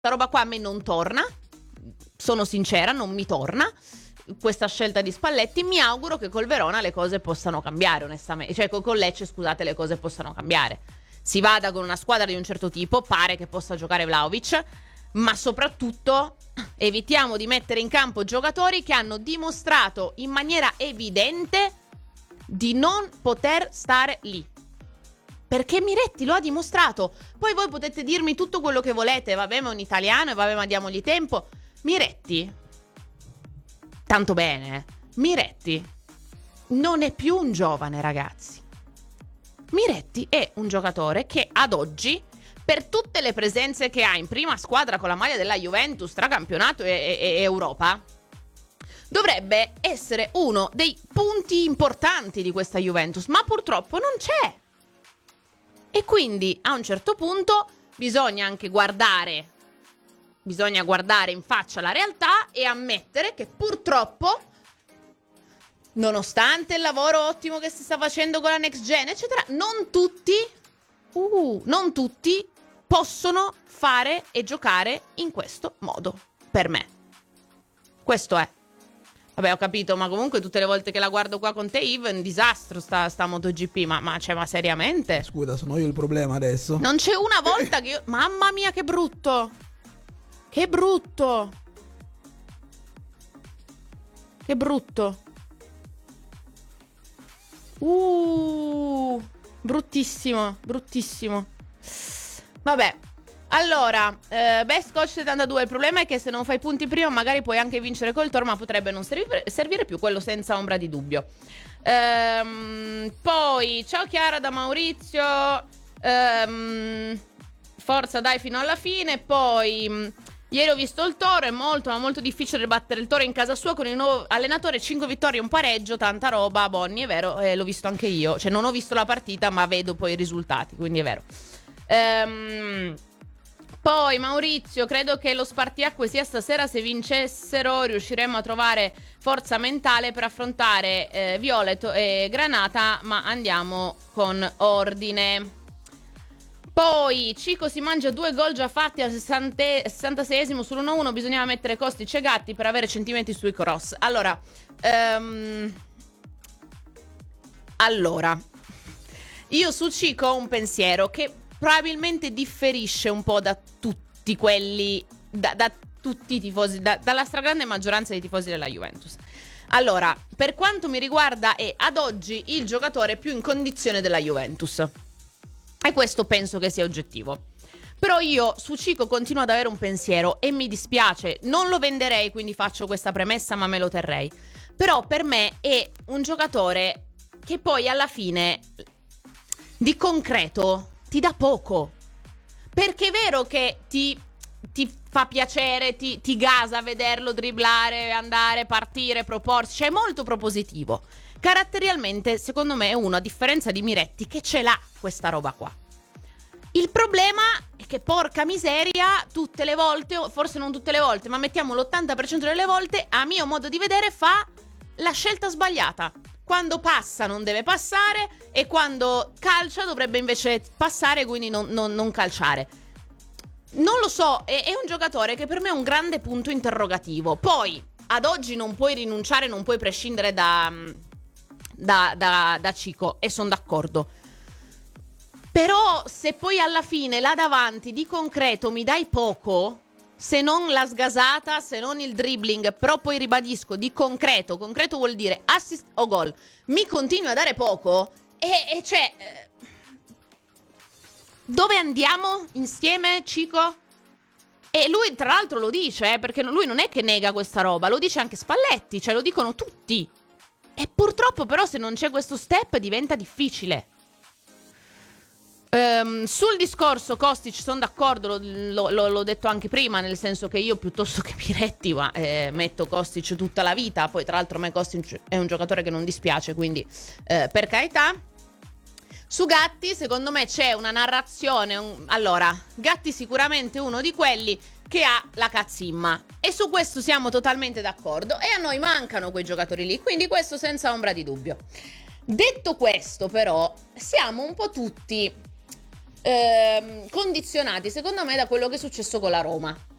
roba qua a me non torna, sono sincera, non mi torna questa scelta di Spalletti. Mi auguro che col Verona le cose possano cambiare, onestamente, cioè con Lecce, scusate, le cose possano cambiare. Si vada con una squadra di un certo tipo, pare che possa giocare Vlahovic, ma soprattutto evitiamo di mettere in campo giocatori che hanno dimostrato in maniera evidente di non poter stare lì. Perché Miretti lo ha dimostrato. Poi voi potete dirmi tutto quello che volete, vabbè, ma è un italiano e vabbè, ma diamogli tempo. Miretti, tanto bene, Miretti non è più un giovane, ragazzi. Miretti è un giocatore che ad oggi, per tutte le presenze che ha in prima squadra con la maglia della Juventus tra campionato e Europa, dovrebbe essere uno dei punti importanti di questa Juventus, ma purtroppo non c'è. E quindi a un certo punto bisogna anche guardare in faccia la realtà e ammettere che purtroppo, nonostante il lavoro ottimo che si sta facendo con la Next Gen, eccetera, non tutti possono fare e giocare in questo modo, per me. Questo è. Vabbè, ho capito, ma comunque tutte le volte che la guardo qua con te, Yves, è un disastro sta MotoGP, ma seriamente? Scusa, sono io il problema adesso. Non c'è una volta che io... Mamma mia, che brutto! Che brutto! Che brutto! Bruttissimo, bruttissimo. Vabbè. Allora, Best Coach 72, il problema è che se non fai punti prima magari puoi anche vincere col Toro, ma potrebbe non servire più, quello senza ombra di dubbio. Poi, ciao Chiara da Maurizio, forza dai fino alla fine. Poi, ieri ho visto il Toro, è molto ma molto difficile battere il Toro in casa sua con il nuovo allenatore, 5 vittorie, un pareggio, tanta roba, Bonni, è vero, l'ho visto anche io, cioè non ho visto la partita ma vedo poi i risultati, quindi è vero. Poi Maurizio, credo che lo spartiacque sia stasera, se vincessero riusciremmo a trovare forza mentale per affrontare Violet e Granata, ma andiamo con ordine. Poi Cico si mangia 2 gol già fatti al 66esimo sull'1-1, bisognava mettere Kostic e Gatti per avere centimetri sui cross. Allora, io su Cico ho un pensiero che probabilmente differisce un po' da tutti quelli, da tutti i tifosi, dalla stragrande maggioranza dei tifosi della Juventus. Allora, per quanto mi riguarda è ad oggi il giocatore più in condizione della Juventus. E questo penso che sia oggettivo. Però io su Cico continuo ad avere un pensiero e mi dispiace, non lo venderei, quindi faccio questa premessa, ma me lo terrei. Però per me è un giocatore che poi alla fine di concreto ti dà poco, perché è vero che ti fa piacere, ti gasa vederlo dribblare, andare, partire, proporsi, cioè è molto propositivo. Caratterialmente secondo me è uno, a differenza di Miretti, che ce l'ha questa roba qua. Il problema è che porca miseria, tutte le volte, forse non tutte le volte, ma mettiamo l'80% delle volte, a mio modo di vedere fa la scelta sbagliata. Quando passa non deve passare e quando calcia dovrebbe invece passare, quindi non calciare. Non lo so, è un giocatore che per me è un grande punto interrogativo. Poi, ad oggi non puoi rinunciare, non puoi prescindere da Cico, e sono d'accordo. Però se poi alla fine là davanti di concreto mi dai poco, se non la sgasata, se non il dribbling, però poi ribadisco, di concreto vuol dire assist o gol, mi continui a dare poco, e cioè, dove andiamo insieme, Cico? E lui tra l'altro lo dice, perché lui non è che nega questa roba, lo dice anche Spalletti, cioè lo dicono tutti. E purtroppo però se non c'è questo step diventa difficile. Sul discorso Kostic sono d'accordo, l'ho detto anche prima, nel senso che io piuttosto che Miretti metto Kostic tutta la vita. Poi tra l'altro a me Kostic è un giocatore che non dispiace, quindi per carità. Su Gatti secondo me c'è una narrazione, allora Gatti sicuramente uno di quelli che ha la cazzimma, e su questo siamo totalmente d'accordo, e a noi mancano quei giocatori lì, quindi questo senza ombra di dubbio. Detto questo però siamo un po' tutti condizionati secondo me da quello che è successo con la Roma.